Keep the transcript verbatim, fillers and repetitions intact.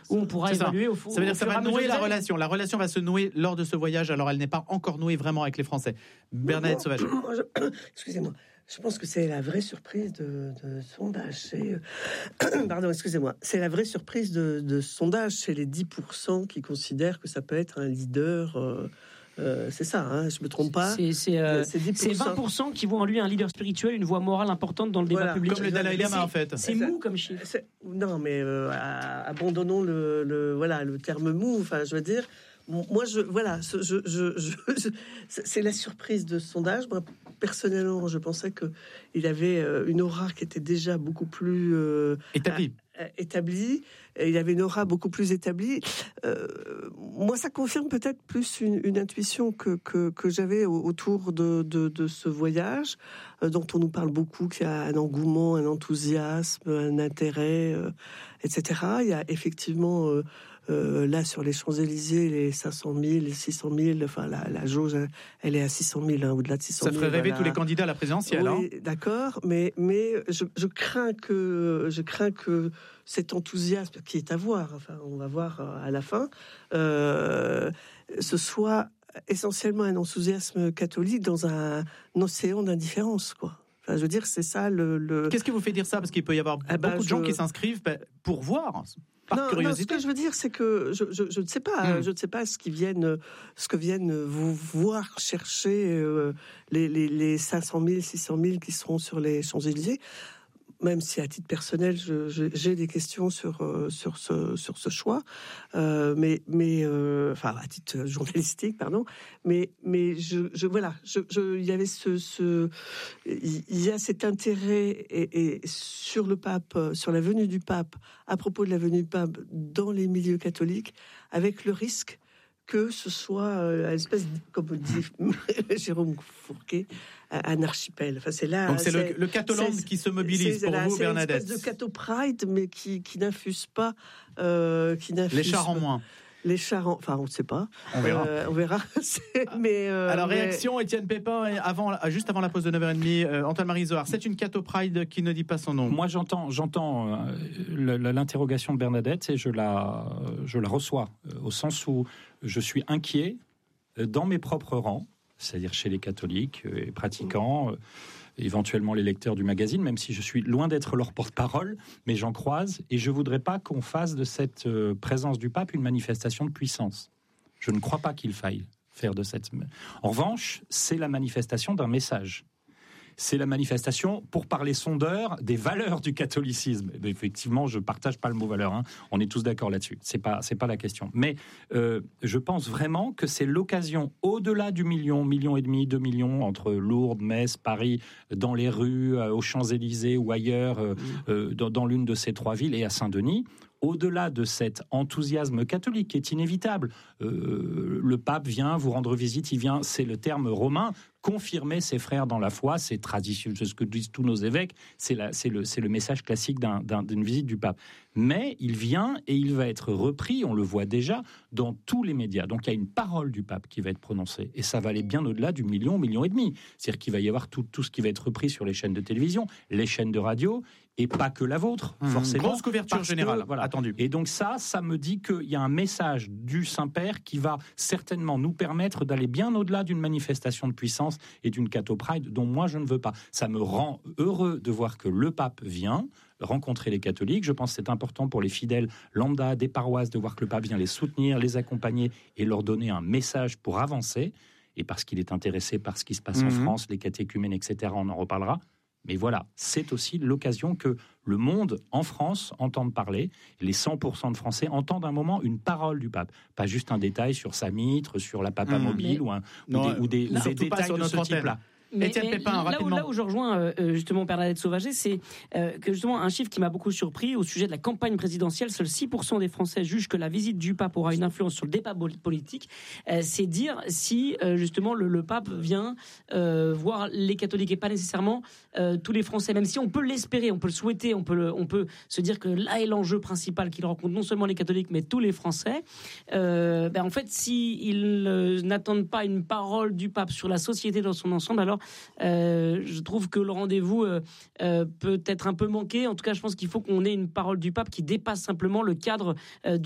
où on pourra C'est ça. évaluer au fond. Ça veut dire que ça va nouer la années. relation. La relation va se nouer lors de ce voyage, alors elle n'est pas encore nouée vraiment avec les Français. Bernadette Sauvager. Moi, je... Excusez-moi. Je pense que c'est la vraie surprise de, de sondage. C'est... Pardon, excusez-moi. C'est la vraie surprise de, de sondage. C'est les dix pour cent qui considèrent que ça peut être un leader. Euh, euh, c'est ça, hein, je me trompe pas. C'est, c'est, euh, c'est, dix pour cent. c'est vingt pour cent qui voient en lui un leader spirituel, une voix morale importante dans le débat Voilà. public. Comme le Dalai Lama, en fait. C'est mou comme chiffre. C'est... Non, mais euh, abandonnons le, le, voilà, le terme mou. Enfin, je veux dire... Moi, je voilà, je, je, je, je, c'est la surprise de ce sondage. Moi, personnellement, je pensais que il avait une aura qui était déjà beaucoup plus euh, établie. À, établie. Il avait une aura beaucoup plus établie. Euh, moi, ça confirme peut-être plus une, une intuition que que, que j'avais autour de, de de ce voyage, euh, dont on nous parle beaucoup, qu'il y a un engouement, un enthousiasme, un intérêt, euh, et cetera. Il y a effectivement euh, Euh, là, sur les Champs-Élysées, les cinq cent mille, les six cent mille, enfin, la, la jauge, elle est à six cent mille, hein, au-delà de six cent mille. Ça ferait rêver voilà. tous les candidats à la présidentielle. Oui, hein. D'accord, mais, mais je, je crains que, je crains que cet enthousiasme, qui est à voir, enfin, on va voir à la fin, euh, ce soit essentiellement un enthousiasme catholique dans un, un océan d'indifférence, quoi. Enfin, je veux dire, c'est ça le, le... Qu'est-ce qui vous fait dire ça ? Parce qu'il peut y avoir eh ben, beaucoup de je... gens qui s'inscrivent pour voir. Par non, curiosité. non, ce que je veux dire, c'est que je, je, je ne sais pas, mmh. je ne sais pas ce qui viennent, ce que viennent vous voir chercher euh, les, les, les cinq cent mille, six cent mille qui seront sur les Champs-Élysées. Même si à titre personnel, je, je, j'ai des questions sur euh, sur ce sur ce choix, euh, mais mais euh, enfin à titre journalistique, pardon. Mais mais je, je voilà, je, je il y avait ce ce il y a cet intérêt et, et sur le pape, sur la venue du pape, à propos de la venue du pape dans les milieux catholiques, avec le risque que ce soit une espèce, de, comme dit Jérôme Fourquet, un archipel. Enfin, c'est là. Donc c'est, c'est le, le Catoland qui se mobilise pour là, vous, c'est Bernadette. C'est une espèce de Cato Pride, mais qui, qui n'infuse pas, euh, qui n'infuse les chars en moins. Les chars, en... enfin, on ne sait pas. On verra. Euh, on verra. mais euh, alors mais... réaction, Étienne Pépin, avant, juste avant la pause de neuf heures trente. Euh, Antoine-Marie Zohar, c'est une Cato Pride qui ne dit pas son nom. Moi, j'entends, j'entends euh, l'interrogation de Bernadette et je la, je la reçois euh, au sens où je suis inquiet euh, dans mes propres rangs, c'est-à-dire chez les catholiques et pratiquants. Euh, éventuellement les lecteurs du magazine, même si je suis loin d'être leur porte-parole, mais j'en croise, et je ne voudrais pas qu'on fasse de cette euh, présence du pape une manifestation de puissance. Je ne crois pas qu'il faille faire de cette... En revanche, c'est la manifestation d'un message. C'est la manifestation, pour parler sondeur, des valeurs du catholicisme. Effectivement, je ne partage pas le mot valeur, hein. On est tous d'accord là-dessus. Ce n'est pas, c'est pas la question. Mais euh, je pense vraiment que c'est l'occasion, au-delà du million, million et demi, deux millions, entre Lourdes, Metz, Paris, dans les rues, euh, aux Champs-Élysées ou ailleurs, euh, euh, dans, dans l'une de ces trois villes, et à Saint-Denis, au-delà de cet enthousiasme catholique qui est inévitable, euh, le pape vient vous rendre visite, il vient, c'est le terme romain, confirmer ses frères dans la foi, c'est traditionnel, c'est ce que disent tous nos évêques, c'est, la, c'est, le, c'est le message classique d'un, d'un, d'une visite du pape. Mais il vient et il va être repris, on le voit déjà, dans tous les médias. Donc il y a une parole du pape qui va être prononcée. Et ça va aller bien au-delà du million, million et demi. C'est-à-dire qu'il va y avoir tout, tout ce qui va être repris sur les chaînes de télévision, les chaînes de radio, et pas que la vôtre, mmh, forcément. Grosse couverture générale, que, voilà. Attendu. Et donc ça, ça me dit qu'il y a un message du Saint-Père qui va certainement nous permettre d'aller bien au-delà d'une manifestation de puissance et d'une Cato Pride dont moi je ne veux pas. Ça me rend heureux de voir que le pape vient rencontrer les catholiques. Je pense que c'est important pour les fidèles lambda des paroisses de voir que le pape vient les soutenir, les accompagner et leur donner un message pour avancer. Et parce qu'il est intéressé par ce qui se passe mmh. en France, les catéchumènes, et cetera, on en reparlera. Mais voilà, c'est aussi l'occasion que le monde, en France, entende parler. Les cent pour cent de Français entendent un moment une parole du pape. Pas juste un détail sur sa mitre, sur la papa mmh, mobile ou, un, non, ou des, ou des, ou des détails de ce type-là. Mais, mais Pépin, là, où, là où je rejoins euh, justement Bernadette Sauvager, c'est euh, que justement un chiffre qui m'a beaucoup surpris au sujet de la campagne présidentielle, seuls six pour cent des Français jugent que la visite du pape aura une influence sur le débat politique. Euh, c'est dire si euh, justement le, le pape vient euh, voir les catholiques et pas nécessairement euh, tous les Français, même si on peut l'espérer, on peut le souhaiter, on peut, le, on peut se dire que là est l'enjeu principal qu'il rencontre non seulement les catholiques mais tous les Français. Euh, ben en fait, si ils euh, n'attendent pas une parole du pape sur la société dans son ensemble, alors Euh, je trouve que le rendez-vous euh, euh, peut être un peu manqué. En tout cas, je pense qu'il faut qu'on ait une parole du pape qui dépasse simplement le cadre euh,